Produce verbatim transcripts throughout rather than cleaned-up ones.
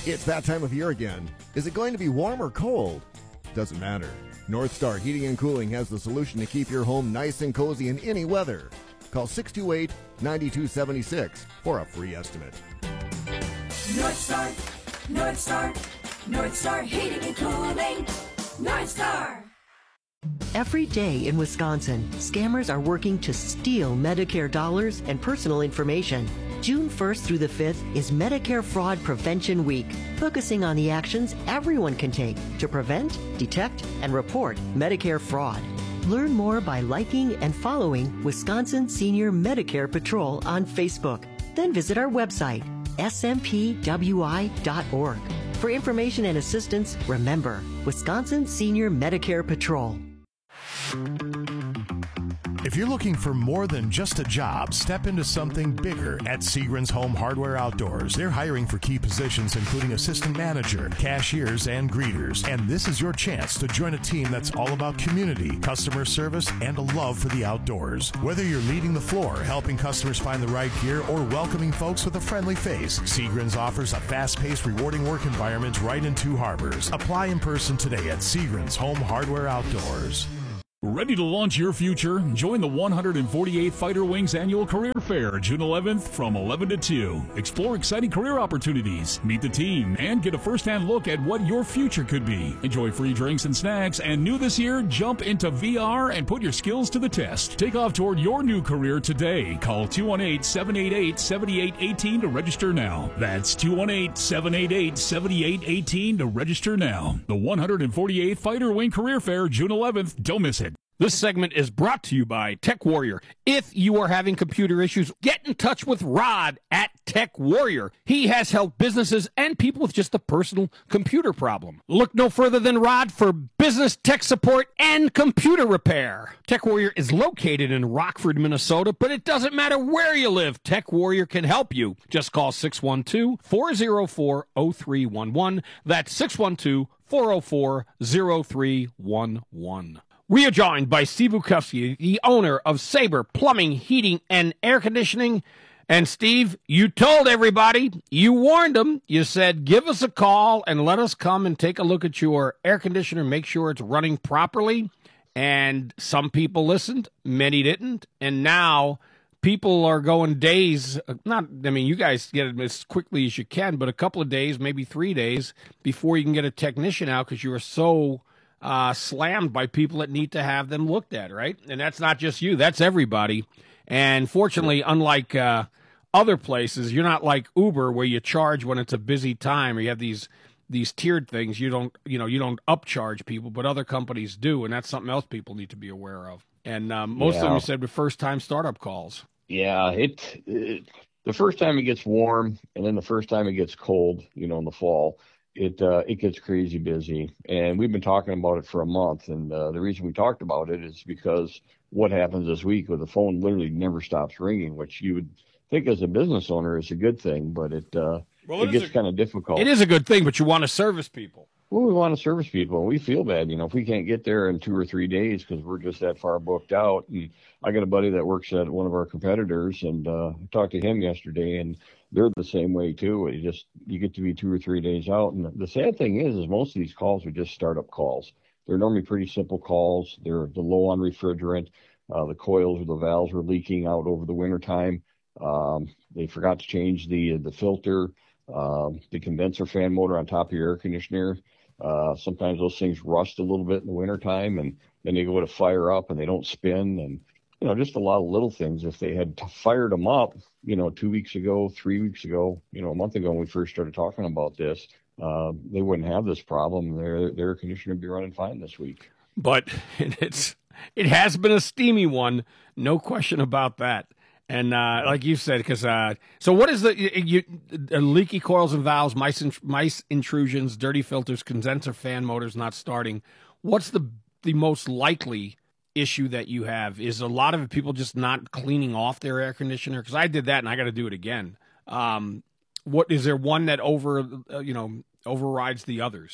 It's that time of year again. Is it going to be warm or cold? Doesn't matter. North Star Heating and Cooling has the solution to keep your home nice and cozy in any weather. Call six two eight, nine two seven six for a free estimate. North Star, North Star, North Star Heating and Cooling, North Star. Every day in Wisconsin, scammers are working to steal Medicare dollars and personal information. June first through the fifth is Medicare Fraud Prevention Week, focusing on the actions everyone can take to prevent, detect, and report Medicare fraud. Learn more by liking and following Wisconsin Senior Medicare Patrol on Facebook. Then visit our website, S M P W I dot org. For information and assistance, remember, Wisconsin Senior Medicare Patrol. If you're looking for more than just a job, step into something bigger at Seagram's Home Hardware Outdoors. They're hiring for key positions including assistant manager, cashiers, and greeters. And this is your chance to join a team that's all about community, customer service, and a love for the outdoors. Whether you're leading the floor, helping customers find the right gear, or welcoming folks with a friendly face, Seagram's offers a fast-paced, rewarding work environment right in Two Harbors. Apply in person today at Seagram's Home Hardware Outdoors. Ready to launch your future? Join the one hundred forty-eighth Fighter Wings Annual Career Fair, June eleventh from eleven to two. Explore exciting career opportunities, meet the team, and get a first-hand look at what your future could be. Enjoy free drinks and snacks, and new this year, jump into V R and put your skills to the test. Take off toward your new career today. Call two one eight, seven eight eight, seven eight one eight to register now. That's two one eight, seven eight eight, seven eight one eight to register now. The one hundred forty-eighth Fighter Wing Career Fair, June eleventh. Don't miss it. This segment is brought to you by Tech Warrior. If you are having computer issues, get in touch with Rod at Tech Warrior. He has helped businesses and people with just a personal computer problem. Look no further than Rod for business tech support and computer repair. Tech Warrior is located in Rockford, Minnesota, but it doesn't matter where you live. Tech Warrior can help you. Just call six one two, four oh four, oh three one one. That's six one two, four oh four, oh three one one. We are joined by Steve Bukowski, the owner of Sabre Plumbing, Heating, and Air Conditioning. And Steve, you told everybody, you warned them, you said, give us a call and let us come and take a look at your air conditioner, make sure it's running properly. And some people listened, many didn't. And now people are going days, not, I mean, you guys get it as quickly as you can, but a couple of days, maybe three days before you can get a technician out because you are so Uh, slammed by people that need to have them looked at, right? And that's not just you, that's everybody. And fortunately, unlike uh, other places, you're not like Uber where you charge when it's a busy time or you have these these tiered things. You don't, you know, you don't upcharge people, but other companies do, and that's something else people need to be aware of. And um, most yeah. of them, you said, were first-time startup calls. Yeah, it, it the first time it gets warm, and then the first time it gets cold, you know, in the fall. It uh, it gets crazy busy, and we've been talking about it for a month. And uh, the reason we talked about it is because what happens this week with the phone literally never stops ringing, which you would think as a business owner is a good thing, but it uh, well, it, it gets kind of difficult. It is a good thing, but you want to service people. Well, we want to service people, and we feel bad, you know, if we can't get there in two or three days because we're just that far booked out. And I got a buddy that works at one of our competitors, and uh, I talked to him yesterday, and they're the same way too. You just you get to be two or three days out, and the sad thing is, is most of these calls are just startup calls. They're normally pretty simple calls. They're, they're low on refrigerant. Uh, the coils or the valves were leaking out over the wintertime. Um, they forgot to change the the filter, um, the condenser fan motor on top of your air conditioner. Uh, sometimes those things rust a little bit in the wintertime, and then they go to fire up and they don't spin, and you know, just a lot of little things. If they had fired them up, you know, two weeks ago, three weeks ago, you know, a month ago when we first started talking about this, uh, they wouldn't have this problem. Their their air conditioner would be running fine this week. But it's it has been a steamy one, no question about that. And uh, like you said, because uh, so what is the you, you, leaky coils and valves, mice, in, mice intrusions, dirty filters, condenser fan motors not starting? What's the the most likely issue that you have? Is a lot of people just not cleaning off their air conditioner? Because I did that and I got to do it again. Um, what is there one that over uh, you know overrides the others?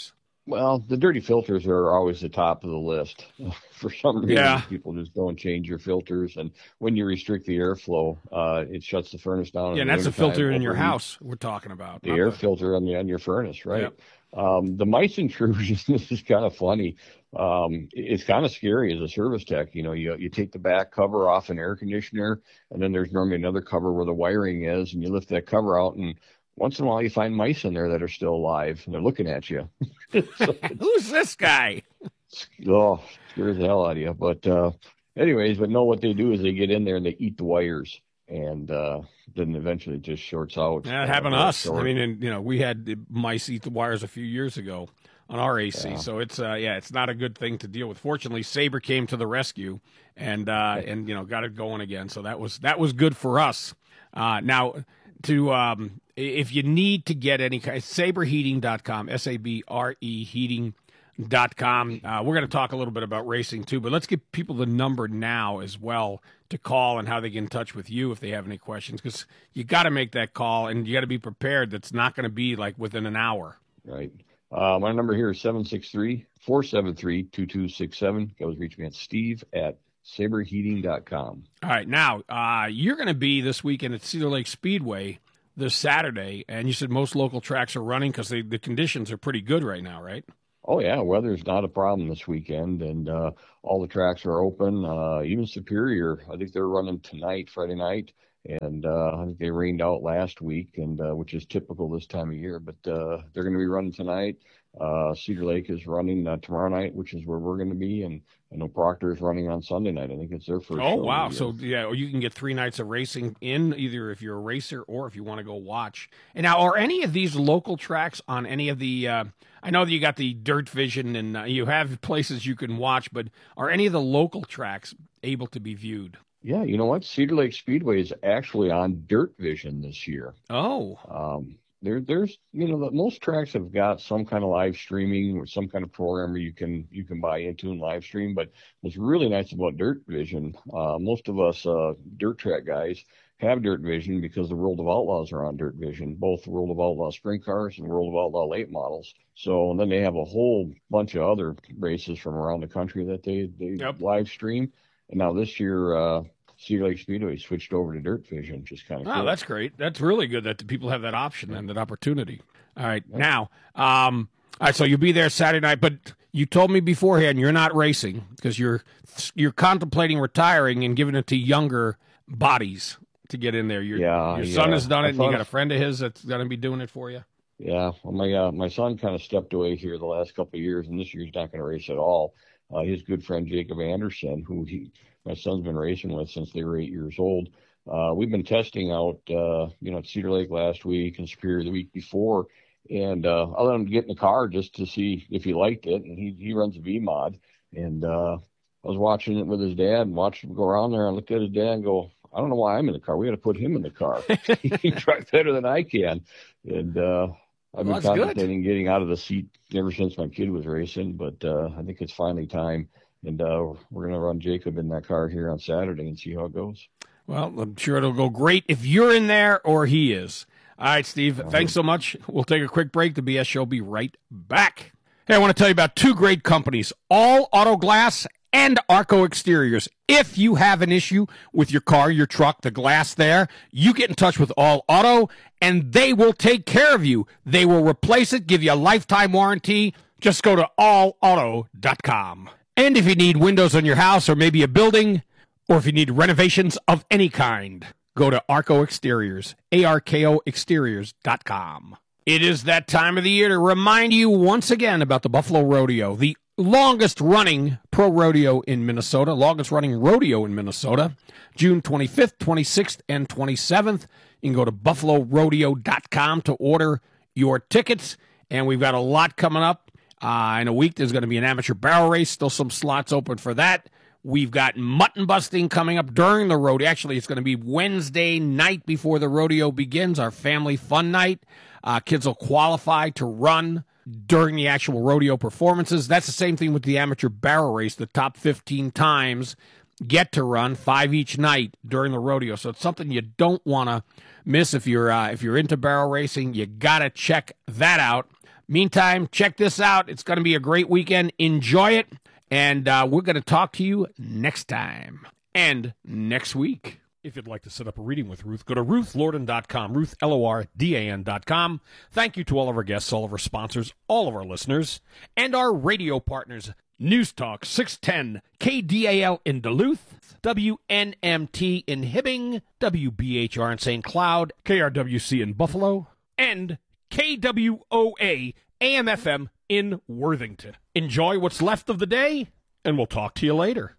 Well, the dirty filters are always the top of the list. For some reason, Yeah. people just don't change your filters, and when you restrict the airflow, uh, it shuts the furnace down. Yeah, in and the that's a wintertime, filter in your overheats house we're talking about. the not air the- filter on the on your furnace, right? Yep. Um, the mice intrusion, this is kind of funny. Um, it's kind of scary as a service tech. You know, you you take the back cover off an air conditioner, and then there's normally another cover where the wiring is, and you lift that cover out, and once in a while you find mice in there that are still alive, and they're looking at you. So Who's this guy? it's, oh, scares the hell out of you. But uh, anyways, but no, what they do is they get in there and they eat the wires, and uh, then eventually it just shorts out. That Uh, happened to uh, us. I short. mean, and, you know, we had the mice eat the wires a few years ago on our A C. Yeah. So it's uh, yeah, it's not a good thing to deal with. Fortunately, Sabre came to the rescue and uh, and you know got it going again. So that was that was good for us. Uh, now to um, if you need to get any kind, sabre heating dot com, S A B R E heating dot com. Uh, we're going to talk a little bit about racing too, but let's give people the number now as well to call and how they get in touch with you if they have any questions, because you got to make that call and you got to be prepared. That's not going to be like within an hour. Right. Uh, my number here is seven six three, four seven three, two two six seven. You can always reach me at steve at sabre heating dot com. All right, now uh, you're going to be this weekend at Cedar Lake Speedway this Saturday, and you said most local tracks are running because the conditions are pretty good right now, right? Oh, yeah, weather's not a problem this weekend, and uh, all the tracks are open. Uh, even Superior, I think they're running tonight, Friday night, and uh, I think they rained out last week, and uh, which is typical this time of year, but uh, they're going to be running tonight. Uh, Cedar Lake is running uh, tomorrow night, which is where we're going to be, and I know Proctor is running on Sunday night. I think it's their first Oh, show wow. of the So, year. yeah, or you can get three nights of racing in, either if you're a racer or if you want to go watch. And now, are any of these local tracks on any of the, uh, I know that you got the Dirt Vision and uh, you have places you can watch, but are any of the local tracks able to be viewed? Yeah, you know what? Cedar Lake Speedway is actually on Dirt Vision this year. Oh, Um, there, there's, you know, the, most tracks have got some kind of live streaming or some kind of program where you can you can buy into and live stream. But what's really nice about Dirt Vision, uh, most of us uh, dirt track guys have Dirt Vision because the World of Outlaws are on Dirt Vision, both World of Outlaw sprint cars and World of Outlaw late models. So and then they have a whole bunch of other races from around the country that they they Yep. live stream. And now this year, uh, Cedar Lake Speedway switched over to Dirt Vision, which is kind of oh, cool. that's great. That's really good that the people have that option and that opportunity. All right, now, um, all right, so you'll be there Saturday night, but you told me beforehand you're not racing because you're you're contemplating retiring and giving it to younger bodies to get in there. Your, Yeah, your son yeah. has done I it, and you thought- got a friend of his that's going to be doing it for you. Yeah, well, my uh, my son kind of stepped away here the last couple of years, and this year he's not going to race at all. Uh, his good friend Jacob Anderson, who he my son's been racing with since they were eight years old. Uh, we've been testing out, uh, you know, at Cedar Lake last week and Superior the week before, and uh, I let him get in the car just to see if he liked it. And he he runs a V mod, and uh, I was watching it with his dad and watched him go around there. And looked at his dad and go, I don't know why I'm in the car. We got to put him in the car. He can drive better than I can, and uh, I've Well, been that's good. contemplating getting out of the seat ever since my kid was racing, but uh, I think it's finally time. And uh, we're going to run Jacob in that car here on Saturday and see how it goes. Well, I'm sure it'll go great if you're in there or he is. All right, Steve, thanks so much. We'll take a quick break. The B S Show will be right back. Hey, I want to tell you about two great companies, All Auto Glass and Arco Exteriors. If you have an issue with your car, your truck, the glass there, you get in touch with All Auto, and they will take care of you. They will replace it, give you a lifetime warranty. Just go to all auto dot com. And if you need windows on your house or maybe a building, or if you need renovations of any kind, go to Arco Exteriors, A R K O exteriors dot com. It is that time of the year to remind you once again about the Buffalo Rodeo, the longest running pro rodeo in Minnesota, longest running rodeo in Minnesota, June twenty-fifth, twenty-sixth, and twenty-seventh. You can go to buffalo rodeo dot com to order your tickets, and we've got a lot coming up. Uh, in a week, there's going to be an amateur barrel race, still some slots open for that. We've got mutton busting coming up during the rodeo. Actually, it's going to be Wednesday night before the rodeo begins, our family fun night. Uh, kids will qualify to run during the actual rodeo performances. That's the same thing with the amateur barrel race. The top fifteen times get to run, five each night during the rodeo. So it's something you don't want to miss if you're uh, if you're into barrel racing. You got to check that out. Meantime, check this out. It's going to be a great weekend. Enjoy it. And uh, we're going to talk to you next time and next week. If you'd like to set up a reading with Ruth, go to ruth lordan dot com, Ruth, L O R D A N dot com. Thank you to all of our guests, all of our sponsors, all of our listeners, and our radio partners. News Talk six ten K D A L in Duluth, W N M T in Hibbing, W B H R in Saint Cloud, K R W C in Buffalo, and K W O A A M F M in Worthington. Enjoy what's left of the day, and we'll talk to you later.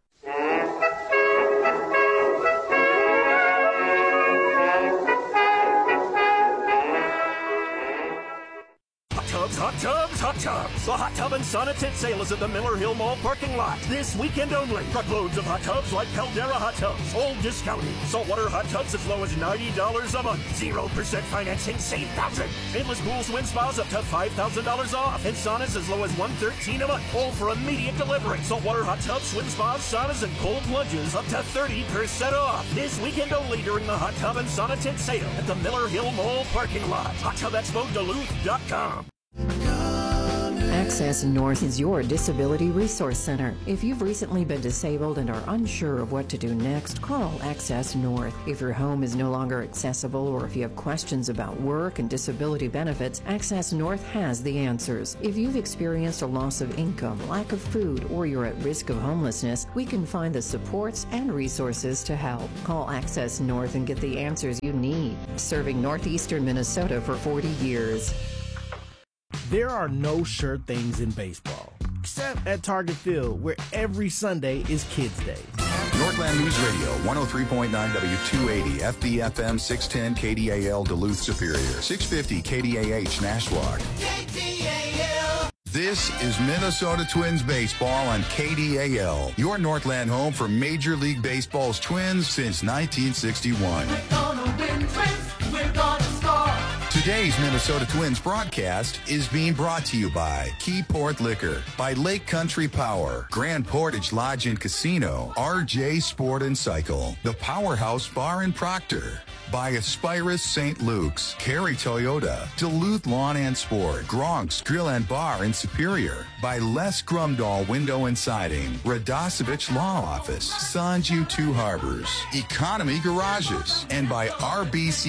Hot tubs, hot tubs. The Hot Tub and Sauna Tent Sale is at the Miller Hill Mall parking lot. This weekend only. Truckloads of hot tubs like Caldera hot tubs. All discounted. Saltwater hot tubs as low as ninety dollars a month. zero percent financing, save thousands. Endless pool swim spas up to five thousand dollars off. And saunas as low as one hundred thirteen dollars a month. All for immediate delivery. Saltwater hot tubs, swim spas, saunas, and cold plunges up to thirty percent off. This weekend only during the Hot Tub and Sauna Tent Sale at the Miller Hill Mall parking lot. hot tub expo duluth dot com. Access North is your disability resource center. If you've recently been disabled and are unsure of what to do next, call Access North. If your home is no longer accessible or if you have questions about work and disability benefits, Access North has the answers. If you've experienced a loss of income, lack of food, or you're at risk of homelessness, we can find the supports and resources to help. Call Access North and get the answers you need. Serving northeastern Minnesota for forty years. There are no sure things in baseball, except at Target Field, where every Sunday is Kids Day. Northland News Radio, one oh three point nine W two eighty, F B F M six ten K D A L Duluth Superior, six fifty K D A H Nashwauk. K D A L. This is Minnesota Twins baseball on K D A L, your Northland home for Major League Baseball's Twins since nineteen sixty-one. We're gonna win, Twins. We're gonna score. Today's Minnesota Twins broadcast is being brought to you by Keyport Liquor, by Lake Country Power, Grand Portage Lodge and Casino, R J Sport and Cycle, the Powerhouse Bar in Proctor, by Aspirus Saint Luke's, Cary Toyota, Duluth Lawn and Sport, Gronk's Grill and Bar in Superior, by Les Grumdahl Window and Siding, Radosevich Law Office, Sanju Two Harbors, Economy Garages, and by R B C